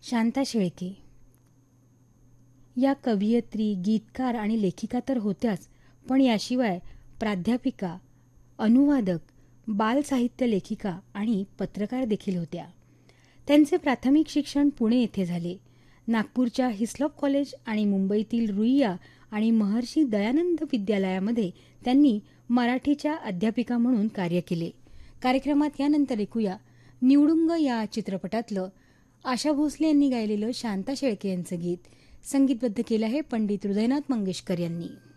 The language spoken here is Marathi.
शांता शेळके या कवयित्री, गीतकार आणि लेखिका तर होत्याच, पण याशिवाय प्राध्यापिका, अनुवादक, बालसाहित्य लेखिका आणि पत्रकार देखील होत्या. त्यांचे प्राथमिक शिक्षण पुणे येथे झाले. नागपूरच्या हिस्लॉप कॉलेज आणि मुंबईतील रुईया आणि महर्षी दयानंद विद्यालयामध्ये त्यांनी मराठीच्या अध्यापिका म्हणून कार्य केले. कार्यक्रमात यानंतर ऐकूया निवडुंग या चित्रपटातलं आशा भोसले यांनी गायलेलं शांता शेळके यांचं गीत. संगीतबद्ध केलं आहे पंडित हृदयनाथ मंगेशकर यांनी.